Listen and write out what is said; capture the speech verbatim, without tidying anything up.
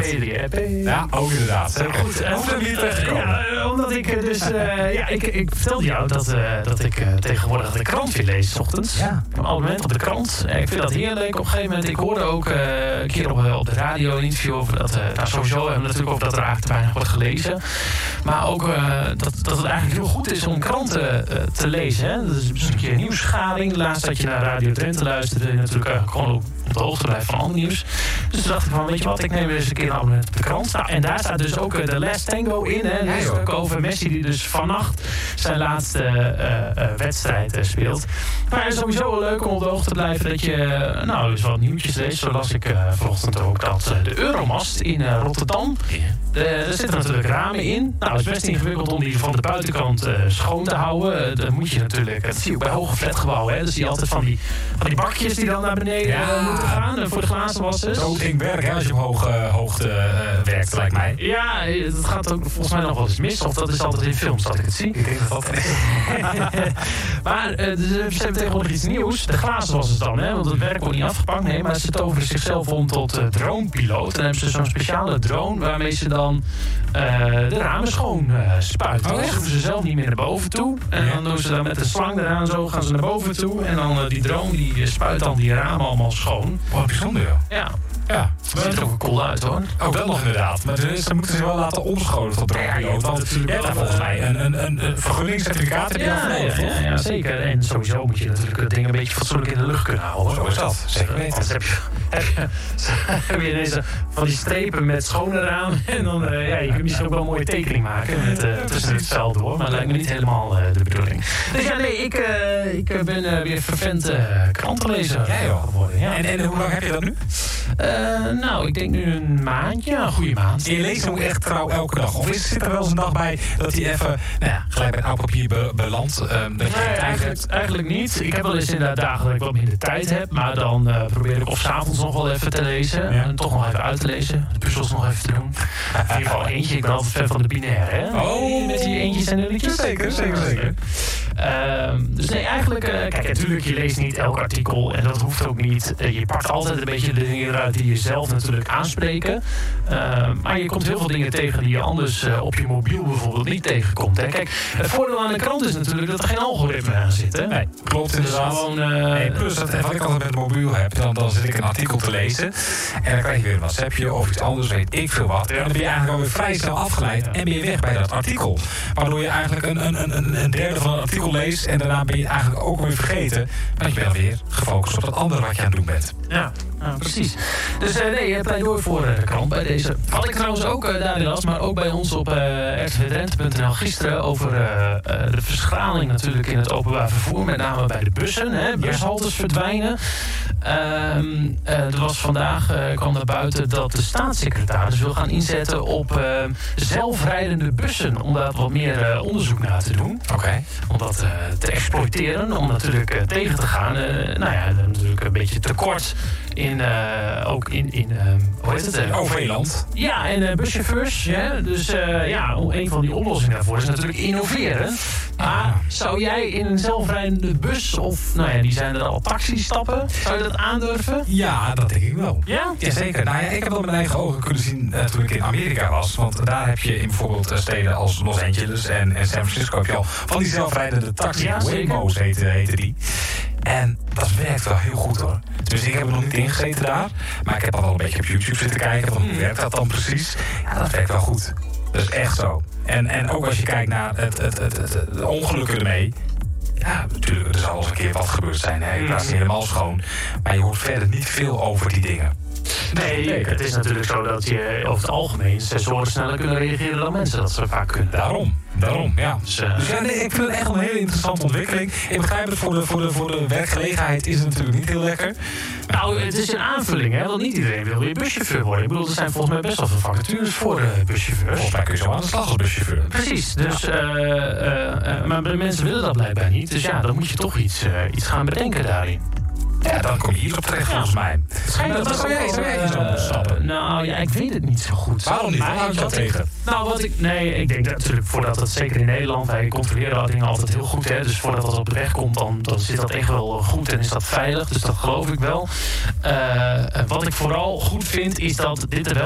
drie, hè? P- Ja, ook inderdaad. Zeker. Goed, uh, Hoe zijn we hier terechtgekomen? Ja, uh, omdat ik uh, dus... Uh, ja, ik, ik vertelde jou dat, uh, dat ik uh, tegenwoordig de krant weer lees, 's ochtends. Ja. Ik heb een abonnement op de krant. Uh, ik vind dat heerlijk. Op een gegeven moment, ik hoorde ook uh, een keer op, uh, op de radio een interview over dat... Uh, nou, sowieso hebben we natuurlijk over dat er eigenlijk te weinig wordt gelezen. Maar ook uh, dat, dat het eigenlijk heel goed is om kranten uh, te lezen. Hè? Dat is een stukje nieuwsgading. Laatst dat je naar Radio Drenthe luisterde, je natuurlijk uh, gewoon op de hoogte blijven van ander nieuws. Dus toen dacht ik van, weet je wat, ik neem weer eens een keer een abonnement op de krant. Nou, en daar staat dus ook uh, de Last Tango in. Hè? Een stuk over Messi die dus vannacht zijn laatste uh, uh, wedstrijd uh, speelt. Maar het is sowieso wel leuk om op de hoogte te blijven dat je uh, nou, dus wat nieuwtjes leest. Zo las ik uh, vanochtend ook dat uh, de Euromast in uh, Rotterdam, uh, er zitten natuurlijk ramen in. Nou, het is best ingewikkeld om die van de buitenkant uh, schoon te houden. Uh, dat moet je natuurlijk, dat zie je ook bij hoge flatgebouwen. Hè? Dus zie je altijd van die, van die bakjes die dan naar beneden Ja. uh, moeten gaan uh, voor de glazenwassers. Zo ding werk, hè, als je op hoge uh, hoogte uh, werkt, lijkt mij. Ja, dat gaat ook volgens mij nog wel eens mis. Of dat is altijd in films dat ik het zie. Ik denk dat dat... Maar uh, ze hebben tegenwoordig iets nieuws. De glazenwassers dan, hè? Want het werk wordt niet afgepakt. Nee, maar ze toveren zichzelf om tot uh, dronepiloot. En dan hebben ze zo'n speciale drone waarmee ze dan uh, de ramen schoon uh, spuiten. Oh, dus hoeven ze zelf niet meer naar boven toe. En Ja. dan doen ze dan met een slang eraan zo, gaan ze naar boven toe. En dan uh, die drone die uh, spuit dan die ramen allemaal schoon. Wat bijzonder, joh. Ja, Ja. dat ziet er ook cool uit, hoor. Ook dat nog inderdaad. Maar ze ze moeten zich wel laten omscholen tot dronepiloot. Want natuurlijk je hebt daar wel, volgens uh, mij een, een, een, een vergunningscertificaat heb je Ja, daarvoor ja, nodig, ja, toch? ja, zeker. En sowieso moet je natuurlijk het ding een beetje fatsoenlijk in de lucht kunnen houden. Zo is dat, zeker weten. Anders heb je, heb je, heb je ineens van die strepen met schone ramen. En dan, uh, ja, je kunt misschien ook wel een mooie tekening maken met, uh, tussen het veld door. Maar dat lijkt me niet helemaal uh, de bedoeling. Dus ja, nee, ik, uh, ik ben uh, weer vervent uh, krantenlezer Ja, joh. geworden. Ja. En, en hoe lang heb je dat nu? Uh, nou, ik denk nu een maandje, een goede maand. En je leest hem ook echt trouw elke dag? Of is, zit er wel eens een dag bij dat hij even nou ja, gelijk bij het oud papier be, belandt? Um, dat je Nee, geen tijd eigenlijk, hebt? eigenlijk niet. Ik heb wel eens inderdaad dagen dat ik wat minder tijd heb. Maar dan uh, probeer ik of 's avonds nog wel even te lezen. Ja. En toch nog even uit te lezen. De puzzels nog even te doen. In ieder geval eentje. Ik ben altijd fan van de binaire, hè? Oh. Met die eentjes en nulletjes. Zeker, zeker, zeker. Uh, dus nee, eigenlijk... Uh, kijk, natuurlijk, je leest niet elk artikel. En dat hoeft ook niet. Uh, je pakt altijd een beetje de dingen eruit die je zelf natuurlijk aanspreken. Uh, maar je komt heel veel dingen tegen die je anders uh, op je mobiel bijvoorbeeld niet tegenkomt. Hè? Kijk, het voordeel aan de krant is natuurlijk dat er geen algoritme aan zit. Hè? Nee, klopt Dus inderdaad. gewoon... Uh, Nee, plus, dat, wat ik altijd met het mobiel heb, dan, dan zit ik een artikel te lezen. En dan krijg je weer een WhatsAppje of iets anders, weet ik veel wat. En dan ben je eigenlijk alweer vrij snel afgeleid en ben je weg bij dat artikel. Waardoor je eigenlijk een, een, een, een derde van het artikel leest en daarna ben je het eigenlijk ook weer vergeten. Want je bent weer gefocust op dat andere wat je aan het doen bent. Ja, ja, precies. Dus uh, nee, pleidooi voor uh, de krant bij deze. Had ik trouwens ook uh, daarin las, maar ook bij ons op uh, r t v drenthe punt n l gisteren over uh, uh, de verschraling natuurlijk in het openbaar vervoer. Met name bij de bussen, hè, bushaltes verdwijnen. Uh, uh, er was vandaag, uh, kwam naar buiten dat de staatssecretaris wil gaan inzetten op uh, zelfrijdende bussen. Om daar wat meer uh, onderzoek naar te doen. Oké. Okay. Om dat uh, te exploiteren, om natuurlijk uh, tegen te gaan. Uh, nou ja, natuurlijk een beetje tekort in, uh, ook in, in uh, hoe heet het? Uh, O V-land. Ja, en uh, buschauffeurs. Ja, dus uh, ja, een van die oplossingen daarvoor is natuurlijk innoveren. Maar zou jij in een zelfrijdende bus, of nou ja, die zijn er al, taxi stappen? Zou je dat aandurven? Ja, dat denk ik wel. Ja? Jazeker. Nou ja, ik heb wel met mijn eigen ogen kunnen zien uh, toen ik in Amerika was. Want daar heb je in bijvoorbeeld uh, steden als Los Angeles en, en San Francisco heb je al van die zelfrijdende taxi. Ja, Waymo's heette, heette die. En dat werkt wel heel goed, hoor. Dus ik heb er nog niet ingezeten daar. Maar ik heb al wel een beetje op YouTube zitten kijken. Van hoe werkt dat dan precies? Ja, dat werkt wel goed. Dat is echt zo. En, en ook als je kijkt naar het, het, het, het, het ongelukken ermee. Ja, natuurlijk, er zal wel eens een keer wat gebeurd zijn. Hè? Ik laat ze helemaal schoon. Maar je hoort verder niet veel over die dingen. Nee, het is natuurlijk zo dat je over het algemeen sensoren sneller kunnen reageren dan mensen dat ze vaak kunnen. Daarom, daarom, ja. Dus, uh, dus ja, nee, ik vind het echt wel een hele interessante ontwikkeling. Ik begrijp het, voor de, voor de, voor de werkgelegenheid is het natuurlijk niet heel lekker. Nou, het is een aanvulling, hè, want niet iedereen wil weer buschauffeur worden. Ik bedoel, er zijn volgens mij best wel veel vacatures voor uh, buschauffeurs. Volgens mij kun je zo aan de slag als buschauffeur. Precies, dus, uh, uh, uh, maar de mensen willen dat blijkbaar niet. Dus ja, dan moet je toch iets, uh, iets gaan bedenken daarin. Ja, dan kom je hier op terecht, volgens mij. Schijnt dat zou jij, zou jij hier zo moeten stappen? Uh, nou ja, ik weet het niet zo goed. Waarom niet? Waar houd je dat tegen? Nou, wat ik... Nee, ik denk dat natuurlijk voordat het, zeker in Nederland, wij controleren dat dingen altijd heel goed, hè. Dus voordat dat op de weg komt, dan, dan zit dat echt wel goed en is dat veilig. Dus dat geloof ik wel. Uh, wat ik vooral goed vind, is dat dit er wel